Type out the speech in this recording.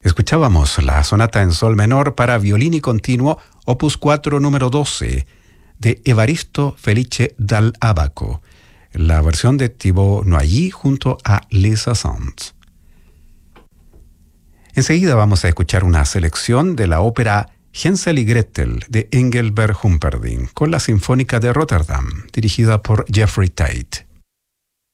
Escuchábamos la sonata en sol menor para violín y continuo, opus 4, número 12, de Evaristo Felice dal Abaco, la versión de Thibaut Noilly junto a Lisa Sands. Enseguida vamos a escuchar una selección de la ópera Hänsel y Gretel de Engelbert Humperdinck con la Sinfónica de Rotterdam, dirigida por Jeffrey Tate.